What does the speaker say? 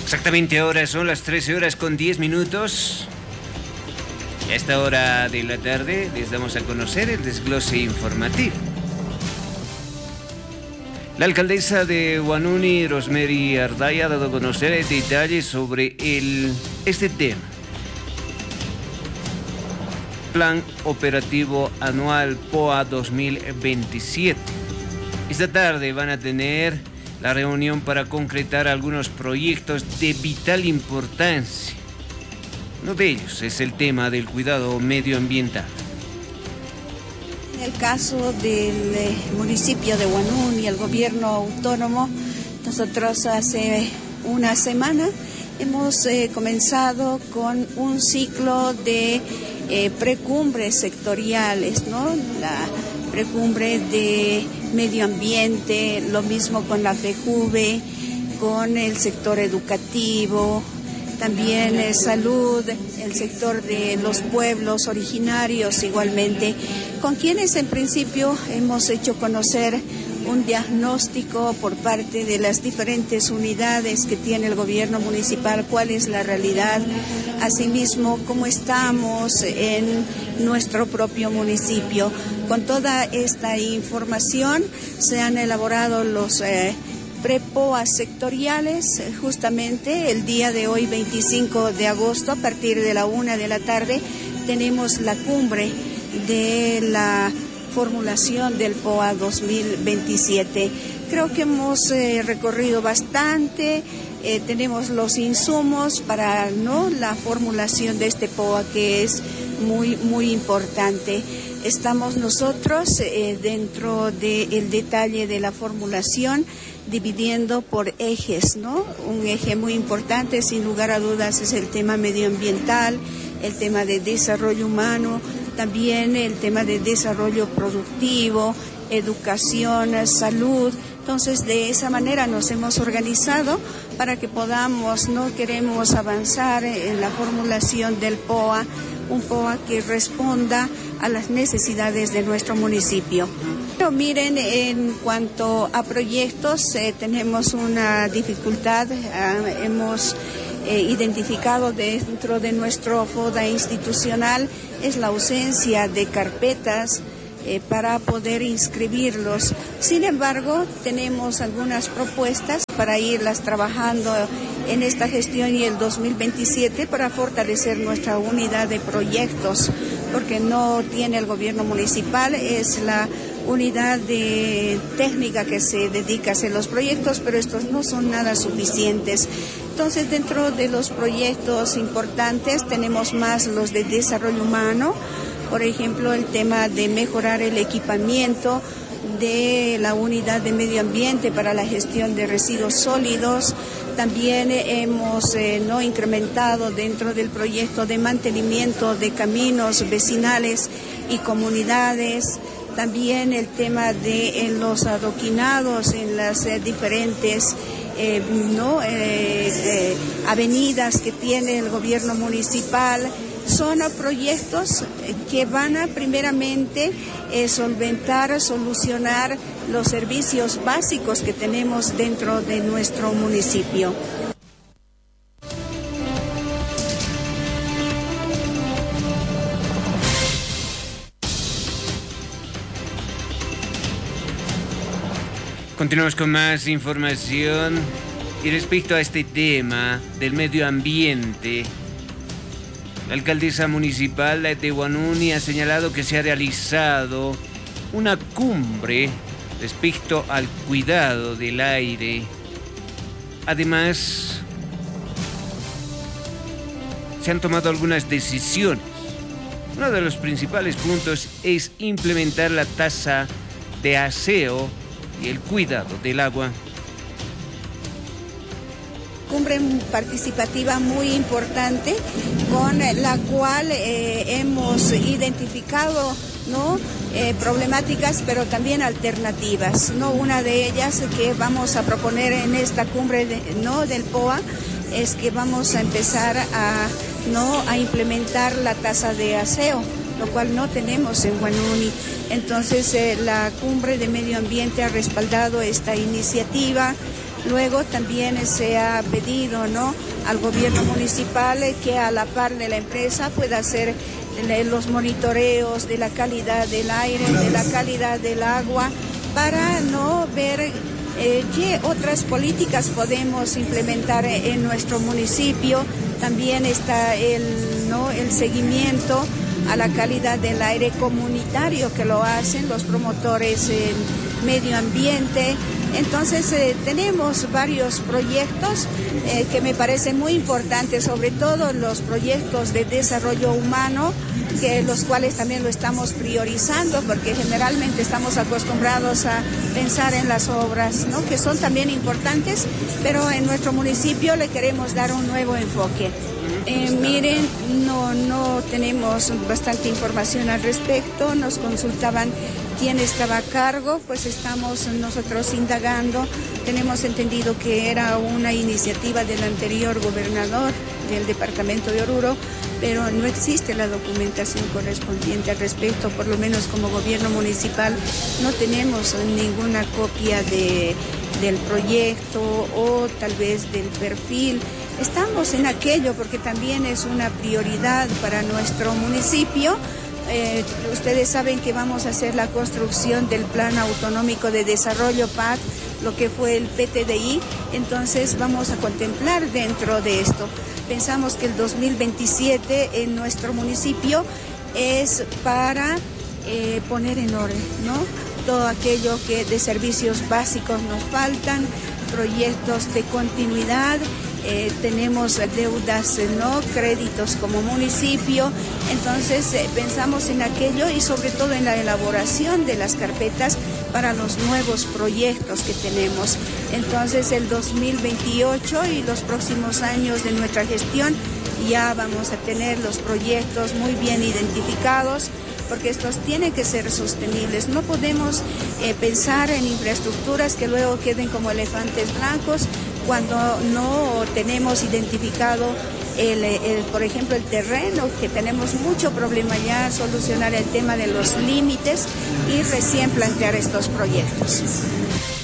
Exactamente ahora son las 13 horas con 10 minutos. Y a esta hora de la tarde les damos a conocer el desglose informativo. La alcaldesa de Huanuni, Rosemary Ardaya, ha dado a conocer detalles sobre este tema. Plan Operativo Anual POA 2027. Esta tarde van a tener la reunión para concretar algunos proyectos de vital importancia. Uno de ellos es el tema del cuidado medioambiental. En el caso del municipio de Huanuni y el gobierno autónomo, nosotros hace una semana hemos comenzado con un ciclo de precumbres sectoriales, ¿no? La precumbre de medio ambiente, lo mismo con la FEJUVE, con el sector educativo, también salud, el sector de los pueblos originarios igualmente, con quienes en principio hemos hecho conocer un diagnóstico por parte de las diferentes unidades que tiene el gobierno municipal, cuál es la realidad, asimismo cómo estamos en nuestro propio municipio. Con toda esta información se han elaborado los prepoas sectoriales. Justamente el día de hoy, 25 de agosto, a partir de la 1 de la tarde, tenemos la cumbre de la formulación del POA 2027. Creo que hemos recorrido bastante, tenemos los insumos para la formulación de este POA, que es muy importante. Estamos nosotros dentro del detalle de la formulación, dividiendo por ejes, ¿no? Un eje muy importante, sin lugar a dudas, es el tema medioambiental, el tema de desarrollo humano, también el tema de desarrollo productivo, educación, salud. Entonces, de esa manera nos hemos organizado para que podamos, queremos avanzar en la formulación del POA, un POA que responda a las necesidades de nuestro municipio. Pero miren, en cuanto a proyectos, tenemos una dificultad, hemos identificado dentro de nuestro FODA institucional, es la ausencia de carpetas para poder inscribirlos. Sin embargo, tenemos algunas propuestas para irlas trabajando en esta gestión y el 2027 para fortalecer nuestra unidad de proyectos, porque no tiene el gobierno municipal, es la unidad de técnica que se dedica a hacer los proyectos, pero estos no son nada suficientes. Entonces, dentro de los proyectos importantes tenemos más los de desarrollo humano, por ejemplo, el tema de mejorar el equipamiento de la unidad de medio ambiente para la gestión de residuos sólidos. También hemos incrementado dentro del proyecto de mantenimiento de caminos vecinales y comunidades. También el tema de los adoquinados en las diferentes avenidas que tiene el gobierno municipal. Son proyectos que van a primeramente solucionar los servicios básicos que tenemos dentro de nuestro municipio. Continuamos con más información y respecto a este tema del medio ambiente. La alcaldesa municipal de Huanuni ha señalado que se ha realizado una cumbre respecto al cuidado del aire. Además, se han tomado algunas decisiones. Uno de los principales puntos es implementar la tasa de aseo y el cuidado del agua. Cumbre participativa muy importante con la cual hemos identificado problemáticas, pero también alternativas. Una de ellas que vamos a proponer en esta cumbre del POA es que vamos a empezar a implementar la tasa de aseo, lo cual no tenemos en Huanuni. Entonces la cumbre de medio ambiente ha respaldado esta iniciativa. Luego también se ha pedido, ¿no?, al gobierno municipal que a la par de la empresa pueda hacer los monitoreos de la calidad del aire, de la calidad del agua, para no ver qué otras políticas podemos implementar en nuestro municipio. También está el seguimiento a la calidad del aire comunitario, que lo hacen los promotores en medio ambiente. Entonces tenemos varios proyectos que me parecen muy importantes, sobre todo los proyectos de desarrollo humano, los cuales también lo estamos priorizando, porque generalmente estamos acostumbrados a pensar en las obras, ¿no?, que son también importantes, pero en nuestro municipio le queremos dar un nuevo enfoque. Miren, no tenemos bastante información al respecto. Nos consultaban quién estaba a cargo, pues estamos nosotros indagando. Tenemos entendido que era una iniciativa del anterior gobernador del departamento de Oruro, pero no existe la documentación correspondiente al respecto. Por lo menos como gobierno municipal no tenemos ninguna copia del proyecto o tal vez del perfil. Estamos en aquello porque también es una prioridad para nuestro municipio. Ustedes saben que vamos a hacer la construcción del Plan Autonómico de Desarrollo PAD, lo que fue el PTDI, entonces vamos a contemplar dentro de esto. Pensamos que el 2027 en nuestro municipio es para poner en orden, ¿no?, todo aquello que de servicios básicos nos faltan, proyectos de continuidad. Tenemos deudas, ¿no?, créditos como municipio. Entonces pensamos en aquello y sobre todo en la elaboración de las carpetas para los nuevos proyectos que tenemos. Entonces el 2028 y los próximos años de nuestra gestión ya vamos a tener los proyectos muy bien identificados, porque estos tienen que ser sostenibles. No podemos pensar en infraestructuras que luego queden como elefantes blancos cuando no tenemos identificado por ejemplo, el terreno, que tenemos mucho problema ya, solucionar el tema de los límites y recién plantear estos proyectos.